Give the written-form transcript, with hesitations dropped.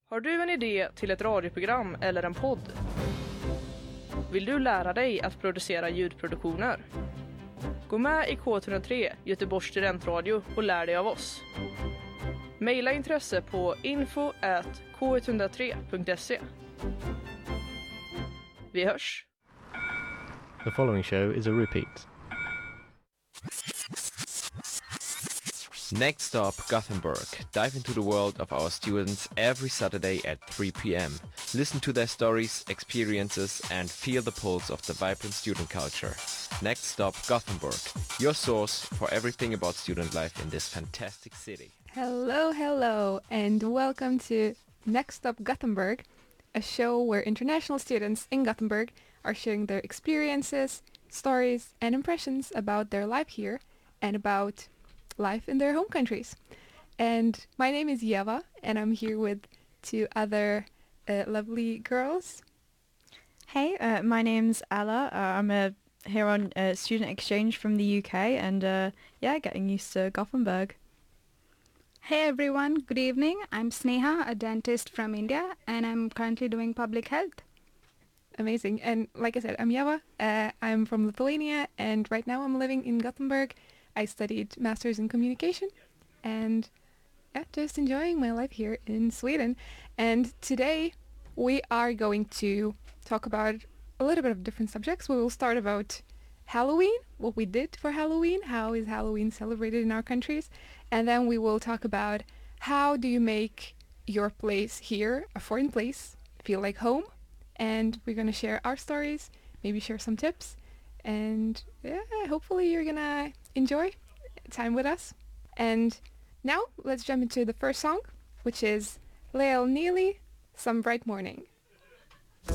Har du en idé till ett radioprogram eller en podd? Vill du lära dig att producera ljudproduktioner? Gå med i K103, Göteborgs studentradio, och lär dig av oss. Maila intresse på info@k103.se. Vi hörs! The following show is a repeat. Next stop, Gothenburg. Dive into the world of our students every Saturday at 3 p.m. Listen to their stories, experiences, and feel the pulse of the vibrant student culture. Next stop, Gothenburg. Your source for everything about student life in this fantastic city. Hello, and welcome to Next Stop Gothenburg, a show where international students in Gothenburg are sharing their experiences, stories, and impressions about their life here and about life in their home countries. And my name is Yeva, and I'm here with two other lovely girls. Hey, my name's Ella. I'm here on student exchange from the UK, and getting used to Gothenburg. Hey everyone, good evening. I'm Sneha, a dentist from India, and I'm currently doing public health. Amazing. And like I said, I'm Yeva. I'm from Lithuania, and right now I'm living in Gothenburg. I studied Masters in Communication, and just enjoying my life here in Sweden. And today we are going to talk about a little bit of different subjects. We will start about Halloween, what we did for Halloween, how is Halloween celebrated in our countries, and then we will talk about how do you make your place here, a foreign place, feel like home. And we're going to share our stories, maybe share some tips, and hopefully you're going to enjoy time with us. And now let's jump into the first song, which is Lael Neely, Some Bright Morning.